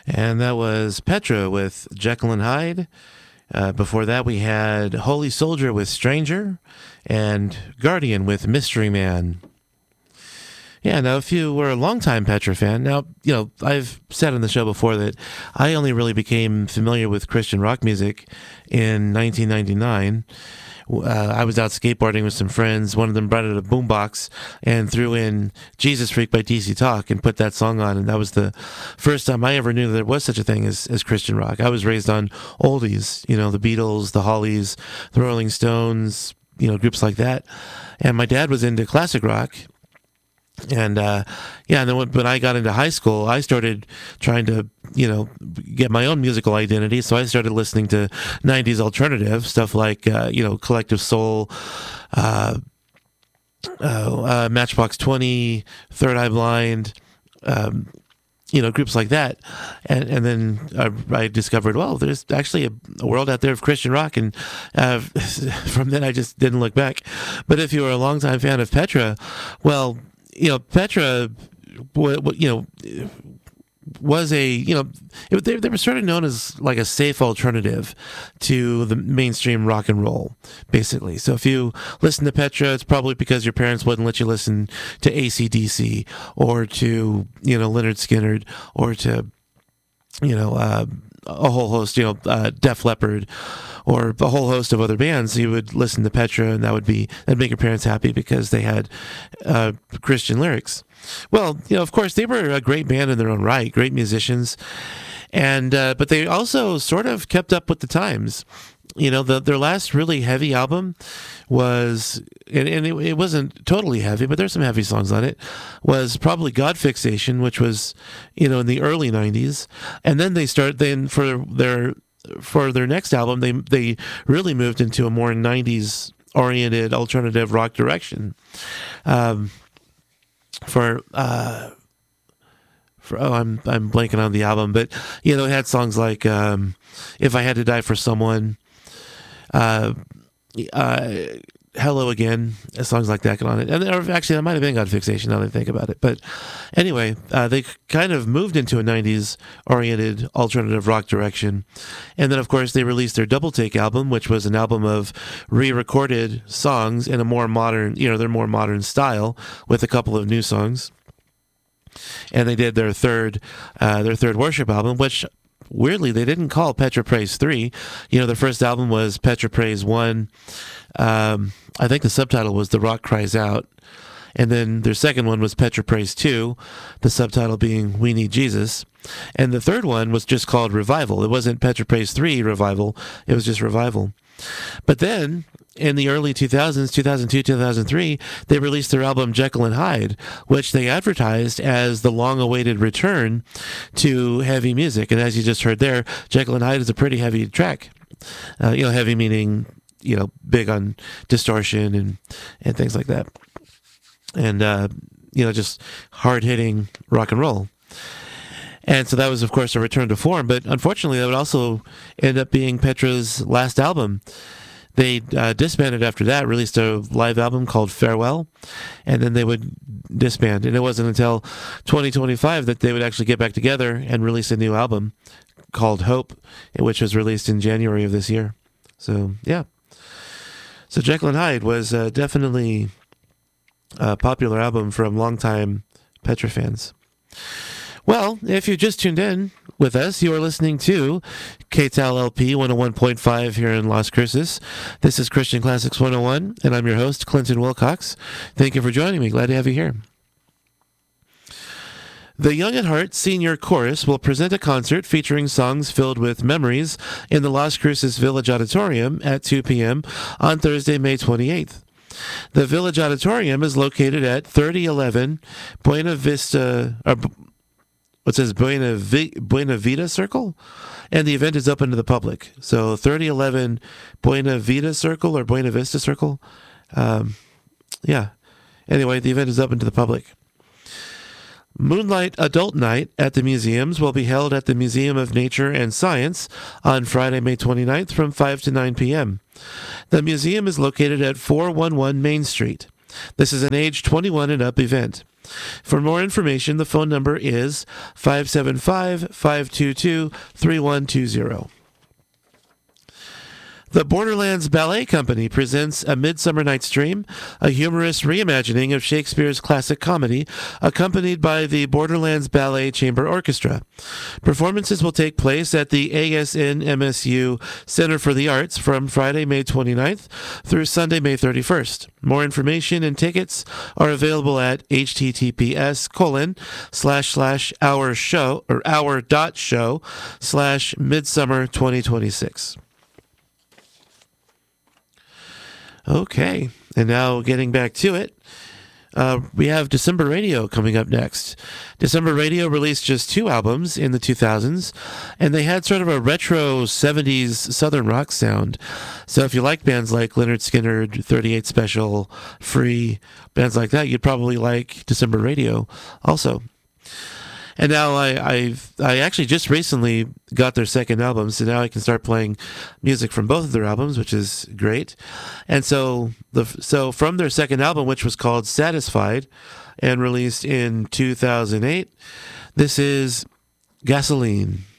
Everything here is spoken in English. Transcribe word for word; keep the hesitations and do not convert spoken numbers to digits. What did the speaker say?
And that was Petra with Jekyll and Hyde. Uh, before that, we had Holy Soldier with Stranger and Guardian with Mystery Man. Yeah, now if you were a longtime Petra fan, now, you know, I've said on the show before that I only really became familiar with Christian rock music in nineteen ninety-nine. Uh, I was out skateboarding with some friends. One of them brought out a boombox and threw in Jesus Freak by D C Talk and put that song on. And that was the first time I ever knew that there was such a thing as, as Christian rock. I was raised on oldies, you know, the Beatles, the Hollies, the Rolling Stones, you know, groups like that. And my dad was into classic rock. And, uh, yeah, and then when, when I got into high school, I started trying to, you know, get my own musical identity. So I started listening to nineties alternative stuff like, uh, you know, Collective Soul, uh, uh, uh, Matchbox twenty, Third Eye Blind, um, you know, groups like that. And, and then I, I discovered, well, there's actually a, a world out there of Christian rock. And uh, from then I just didn't look back. But if you were a longtime fan of Petra, well, you know, Petra, you know, was a, you know, they, they were sort of known as like a safe alternative to the mainstream rock and roll, basically. So if you listen to Petra, it's probably because your parents wouldn't let you listen to A C D C or to, you know, Lynyrd Skynyrd or to, you know, uh, a whole host, you know, uh, Def Leppard, or a whole host of other bands. You would listen to Petra, and that would be that'd make your parents happy because they had uh, Christian lyrics. Well, you know, of course, they were a great band in their own right, great musicians, and uh, but they also sort of kept up with the times. You know, the, their last really heavy album was, and, and it, it wasn't totally heavy, but there's some heavy songs on it, was probably God Fixation, which was, you know, in the early nineties. And then they start, then for their, for their next album, they, they really moved into a more nineties oriented alternative rock direction. Um, for, uh, For, oh, I'm I'm blanking on the album, but you know, it had songs like um, "If I Had to Die for Someone," uh, uh, "Hello Again," songs like that on it. And there, actually, that might have been God Fixation now that I think about it. But anyway, uh, they kind of moved into a nineties oriented alternative rock direction, and then of course they released their Double Take album, which was an album of re-recorded songs in a more modern, you know, their more modern style with a couple of new songs. And they did their third, uh, their third worship album, which weirdly they didn't call Petra Praise three. You know, their first album was Petra Praise one. Um, I think the subtitle was The Rock Cries Out. And then their second one was Petra Praise two, the subtitle being We Need Jesus. And the third one was just called Revival. It wasn't Petra Praise three Revival. It was just Revival. But then in the early two thousands, two thousand two, two thousand three, they released their album Jekyll and Hyde, which they advertised as the long-awaited return to heavy music. And as you just heard there, Jekyll and Hyde is a pretty heavy track. Uh, you know, heavy meaning, you know, big on distortion and, and things like that. And, uh, you know, just hard-hitting rock and roll. And so that was, of course, a return to form. But unfortunately, that would also end up being Petra's last album. They uh, disbanded after that, released a live album called Farewell, and then they would disband. And it wasn't until twenty twenty-five that they would actually get back together and release a new album called Hope, which was released in January of this year. So, yeah. So Jekyll and Hyde was uh, definitely a popular album from longtime Petra fans. Well, if you just tuned in with us, you are listening to K T A L L P one oh one point five here in Las Cruces. This is Christian Classics one oh one, and I'm your host, Clinton Wilcox. Thank you for joining me. Glad to have you here. The Young at Heart Senior Chorus will present a concert featuring songs filled with memories in the Las Cruces Village Auditorium at two p.m. on Thursday, May twenty-eighth. The Village Auditorium is located at thirty eleven Buena Vista... Or, what says Buena, Vi- Buena Vita Circle, and the event is open to the public. So thirty eleven Buena Vita Circle or Buena Vista Circle. Um, yeah. Anyway, the event is open to the public. Moonlight Adult Night at the museums will be held at the Museum of Nature and Science on Friday, May twenty-ninth from five to nine p.m. The museum is located at four eleven Main Street. This is an age twenty-one and up event. For more information, the phone number is five seven five, five two two, three one two zero. The Borderlands Ballet Company presents A Midsummer Night's Dream, a humorous reimagining of Shakespeare's classic comedy, accompanied by the Borderlands Ballet Chamber Orchestra. Performances will take place at the A S N M S U Center for the Arts from Friday, May twenty-ninth through Sunday, May thirty-first. More information and tickets are available at https colon slash slash our show or our dot show slash midsummer 2026. Okay, and now getting back to it, uh, we have December Radio coming up next. December Radio released just two albums in the two thousands, and they had sort of a retro seventies Southern rock sound. So if you like bands like Lynyrd Skynyrd, thirty-eight Special, Free, bands like that, you'd probably like December Radio also. And now I I've, I actually just recently got their second album, so now I can start playing music from both of their albums, which is great. And so the so from their second album, which was called Satisfied and released in two thousand eight, this is Gasoline.